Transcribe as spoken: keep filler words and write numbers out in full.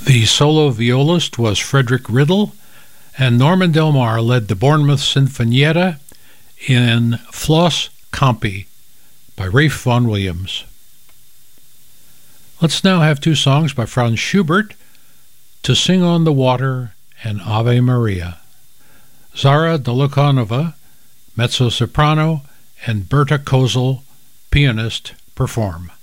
The solo violist was Frederick Riddle, and Norman Del Mar led the Bournemouth Sinfonietta in Floss Campi by Ralph Vaughan Williams. Let's now have two songs by Franz Schubert, To Sing on the Water and Ave Maria. Zara Dolokonova, mezzo-soprano, and Berta Kozel, pianist, perform.